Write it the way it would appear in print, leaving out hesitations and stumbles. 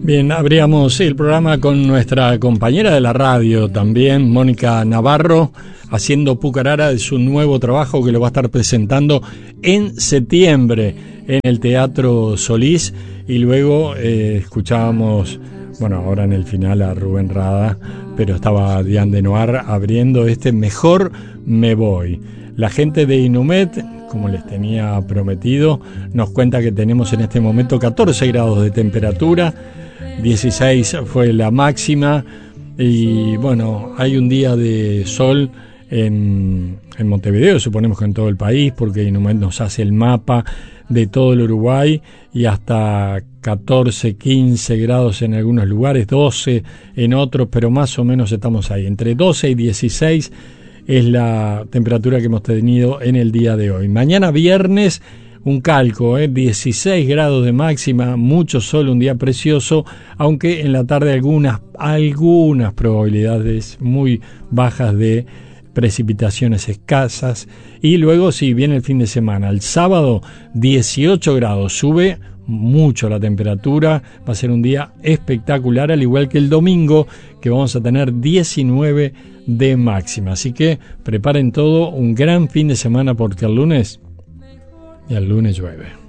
Bien, abríamos el programa con nuestra compañera de la radio también, Mónica Navarro, haciendo Pucarara de su nuevo trabajo que lo va a estar presentando en septiembre en el Teatro Solís. Y luego escuchábamos, bueno, ahora en el final a Rubén Rada, pero estaba Diane de Noir abriendo Mejor Me Voy. La gente de Inumet, como les tenía prometido, nos cuenta que tenemos en este momento 14 grados de temperatura, 16 fue la máxima, y bueno, hay un día de sol en Montevideo, suponemos que en todo el país, porque Inumet nos hace el mapa de todo el Uruguay, y hasta 14, 15 grados en algunos lugares, 12 en otros, pero más o menos estamos ahí, entre 12 y 16 es la temperatura que hemos tenido en el día de hoy. Mañana viernes, un calco, 16 grados de máxima, mucho sol, un día precioso, aunque en la tarde algunas probabilidades muy bajas de precipitaciones escasas. Y luego, si viene el fin de semana, el sábado 18 grados, sube mucho la temperatura, va a ser un día espectacular, al igual que el domingo, que vamos a tener 19 de máxima. Así que preparen todo, un gran fin de semana, porque el lunes llueve.